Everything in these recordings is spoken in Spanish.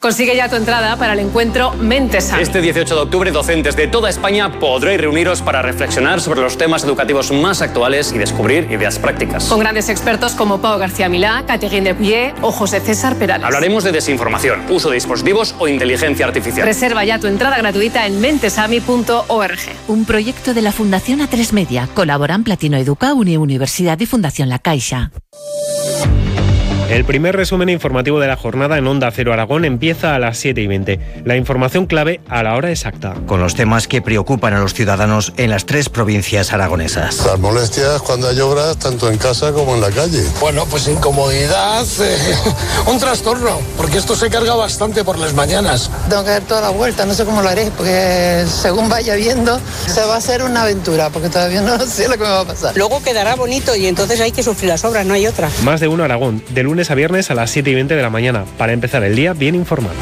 Consigue ya tu entrada para el encuentro Mentesami. Este 18 de octubre, docentes de toda España podréis reuniros para reflexionar sobre los temas educativos más actuales y descubrir ideas prácticas. Con grandes expertos como Pau García Milá, Catherine Depuyer o José César Perales. Hablaremos de desinformación, uso de dispositivos o inteligencia artificial. Reserva ya tu entrada gratuita en mentesami.org. Un proyecto de la Fundación A3 Media. Colaboran Platino Educa, Universidad y Fundación La Caixa. El primer resumen informativo de la jornada en Onda Cero Aragón empieza a las 7:20. La información clave a la hora exacta. Con los temas que preocupan a los ciudadanos en las 3 provincias aragonesas. Las molestias cuando hay obras, tanto en casa como en la calle. Bueno, pues incomodidad, un trastorno, porque esto se carga bastante por las mañanas. Tengo que dar toda la vuelta, no sé cómo lo haré, porque según vaya viendo, se va a hacer una aventura, porque todavía no sé lo que me va a pasar. Luego quedará bonito y entonces hay que sufrir las obras, no hay otra. Más de uno Aragón, de lunes a viernes a las 7:20 de la mañana, para empezar el día bien informado.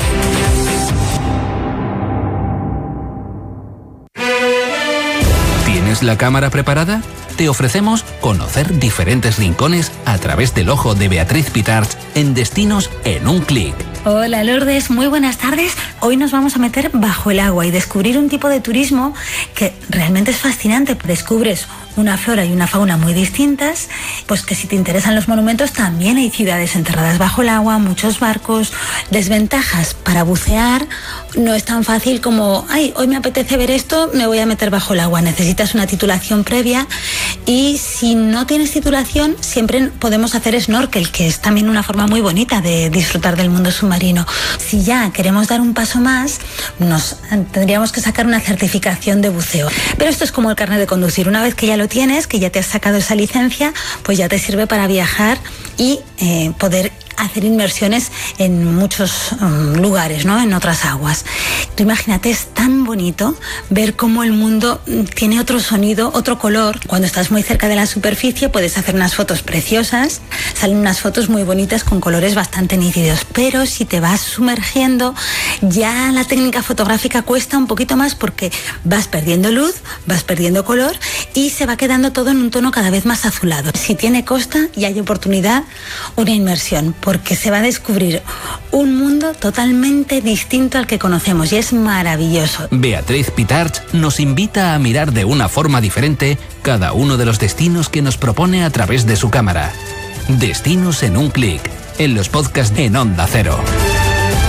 ¿Tienes la cámara preparada? Te ofrecemos conocer diferentes rincones a través del ojo de Beatriz Pitarch en Destinos en un clic. Hola Lourdes, muy buenas tardes. Hoy nos vamos a meter bajo el agua y descubrir un tipo de turismo que realmente es fascinante. Descubres una flora y una fauna muy distintas, pues que si te interesan los monumentos también hay ciudades enterradas bajo el agua, muchos barcos. Desventajas para bucear, no es tan fácil como, hoy me apetece ver esto, me voy a meter bajo el agua. Necesitas una titulación previa y si no tienes titulación siempre podemos hacer snorkel, que es también una forma muy bonita de disfrutar del mundo submarino. Si ya queremos dar un paso más, tendríamos que sacar una certificación de buceo. Pero esto es como el carnet de conducir. Una vez que ya lo tienes, que ya te has sacado esa licencia, pues ya te sirve para viajar y poder hacer inmersiones en muchos lugares, ¿no? En otras aguas. Tú imagínate, es tan bonito ver cómo el mundo tiene otro sonido, otro color. Cuando estás muy cerca de la superficie puedes hacer unas fotos preciosas, salen unas fotos muy bonitas con colores bastante nítidos, pero si te vas sumergiendo ya la técnica fotográfica cuesta un poquito más porque vas perdiendo luz, vas perdiendo color y se va quedando todo en un tono cada vez más azulado. Si tiene costa y hay oportunidad, una inmersión, porque se va a descubrir un mundo totalmente distinto al que conocemos y es maravilloso. Beatriz Pitarch nos invita a mirar de una forma diferente cada uno de los destinos que nos propone a través de su cámara. Destinos en un clic, en los podcasts en Onda Cero.